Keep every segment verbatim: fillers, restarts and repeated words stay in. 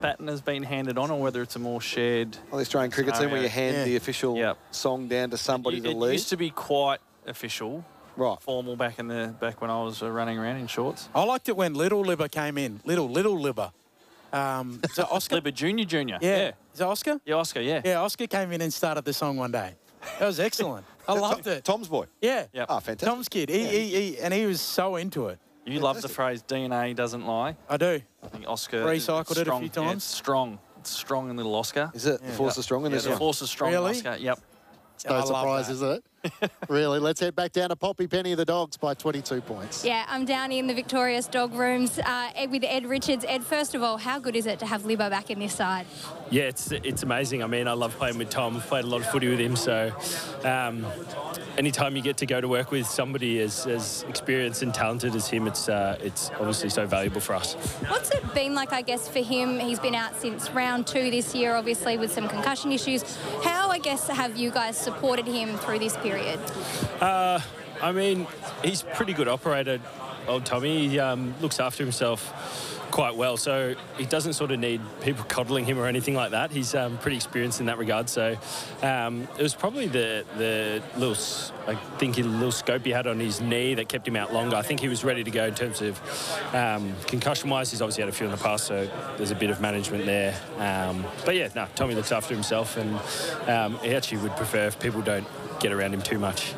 baton has been handed on, or whether it's a more shared. On the Australian cricket team, where you hand Yeah. the official Yep. song down to somebody it, to it lead. used to be quite official, right, formal back in the back when I was uh, running around in shorts. I liked it when Little Libber came in. Little, Little Libber. Um, is it Oscar? Libber Junior Junior. Yeah. yeah. Is it Oscar? Yeah, Oscar, yeah. Yeah, Oscar came in and started the song one day. That was excellent. I loved it. Tom's boy. Yeah. Yep. Ah, fantastic. Tom's kid. He, he, he, and he was so into it. You love the phrase D N A doesn't lie. I do. I think Oscar Recycled it's it a strong, few yeah, times. it's strong. It's strong in little Oscar. Is it? The force is strong in Yeah, this the one? force is strong Really? in Oscar. Yep. It's no I love surprise, that. is it? Really? Let's head back down to Poppy Penny, the Dogs, by twenty-two points. Yeah, I'm down in the Victorious Dog Rooms uh, Ed- with Ed Richards. Ed, first of all, how good is it to have Libbo back in this side? Yeah, it's it's amazing. I mean, I love playing with Tom. I've played a lot of footy with him, so um, anytime you get to go to work with somebody as, as experienced and talented as him, it's uh, it's obviously so valuable for us. What's it been like, I guess, for him? He's been out since round two this year, obviously, with some concussion issues. How, I guess, have you guys supported him through this period? Uh, I mean, he's a pretty good operator, old Tommy. He um, looks after himself quite well, so he doesn't sort of need people coddling him or anything like that. He's um, pretty experienced in that regard. So um, it was probably the the little, s- I think, a little scope he had on his knee that kept him out longer. I think he was ready to go in terms of um, concussion-wise. He's obviously had a few in the past, so there's a bit of management there. Um, but yeah, no, Tommy looks after himself, and um, he actually would prefer if people don't get around him too much.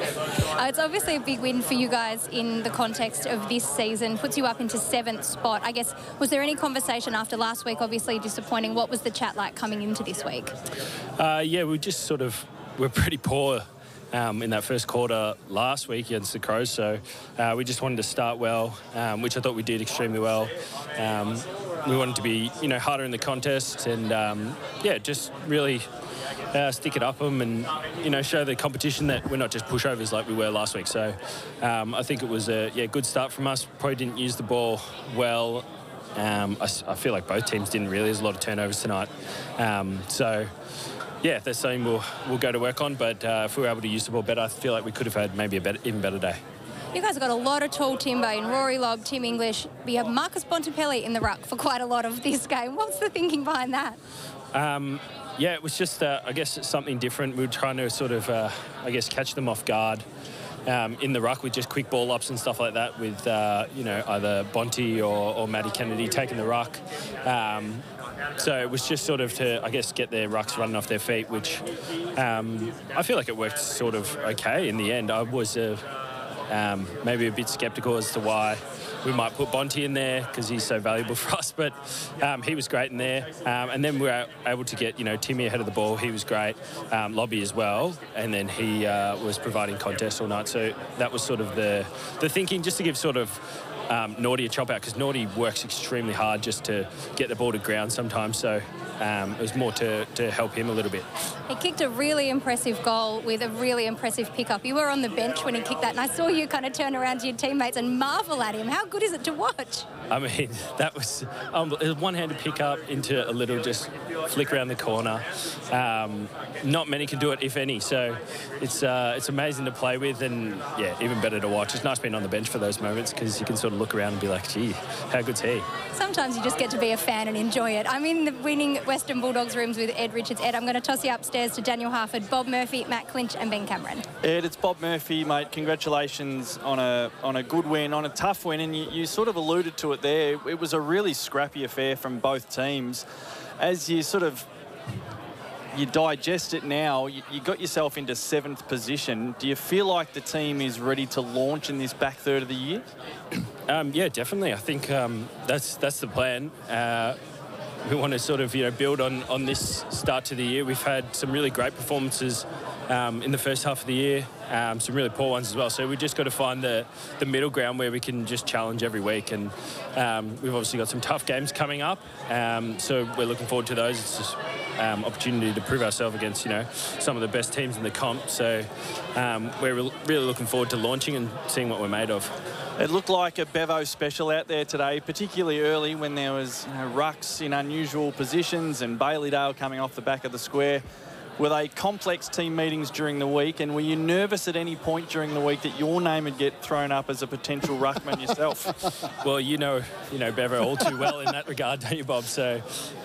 Uh, it's obviously a big win for you guys in the context of this season. Puts you up into seventh spot. I guess, was there any conversation after last week, obviously disappointing? What was the chat like coming into this week? Uh, yeah, we just sort of were pretty poor um, in that first quarter last week against the Crows, so uh, we just wanted to start well, um, which I thought we did extremely well. Um, we wanted to be, you know, harder in the contest, and um, yeah, just really uh, stick it up them and, you know, show the competition that we're not just pushovers like we were last week. So um, I think it was a yeah good start from us. Probably didn't use the ball well. Um, I, s- I feel like both teams didn't really. There's a lot of turnovers tonight. Um, so, yeah, that's something we'll, we'll go to work on. But uh, if we were able to use the ball better, I feel like we could have had maybe a better, even better day. You guys have got a lot of tall timber in Rory Lobb, Tim English. We have Marcus Bontempelli in the ruck for quite a lot of this game. What's the thinking behind that? Um, yeah, it was just, uh, I guess, something different. We were trying to sort of, uh, I guess, catch them off guard um, in the ruck with just quick ball ups and stuff like that with, uh, you know, either Bonty or, or Matty Kennedy taking the ruck. Um, so it was just sort of to, I guess, get their rucks running off their feet, which um, I feel like it worked sort of okay in the end. I was uh, um, maybe a bit sceptical as to why we might put Bonty in there because he's so valuable for us, but um, he was great in there. Um, and then we were able to get, you know, Timmy ahead of the ball. He was great. Um, Lobby as well. And then he uh, was providing contests all night. So that was sort of the, the thinking, just to give sort of um, Naughty a chop out, because Naughty works extremely hard just to get the ball to ground sometimes. So um, it was more to, to help him a little bit. He kicked a really impressive goal with a really impressive pickup. You were on the bench when he kicked that, and I saw you kind of turn around to your teammates and marvel at him. How good is it to watch? I mean, that was um, it was one-handed pickup into a little just flick around the corner. Um, not many can do it, if any. So it's uh, it's amazing to play with, and yeah, even better to watch. It's nice being on the bench for those moments because you can sort of look around and be like, gee, how good's he? Sometimes you just get to be a fan and enjoy it. I'm in the winning Western Bulldogs rooms with Ed Richards. Ed, I'm going to toss you upstairs to Daniel Harford, Bob Murphy, Matt Clinch and Ben Cameron. Ed, it's Bob Murphy, mate. Congratulations on a on a good win, on a tough win, and you, you sort of alluded to it there. It was a really scrappy affair from both teams. As you sort of you digest it now, you, you got yourself into seventh position. Do you feel like the team is ready to launch in this back third of the year? Um, yeah, definitely. I think um, that's that's the plan. Uh, we want to sort of, you know, build on, on this start to the year. We've had some really great performances um, in the first half of the year, um, some really poor ones as well. So we just got to find the, the middle ground where we can just challenge every week. And um, we've obviously got some tough games coming up. Um, so we're looking forward to those. It's just um, opportunity to prove ourselves against, you know, some of the best teams in the comp. So um, we're re- really looking forward to launching and seeing what we're made of. It looked like a Bevo special out there today, particularly early when there was, you know, rucks in unusual positions and Bailey Dale coming off the back of the square. Were they complex team meetings during the week, and were you nervous at any point during the week that your name would get thrown up as a potential ruckman yourself? Well, you know, you know Bevo all too well in that regard, don't you, Bob? So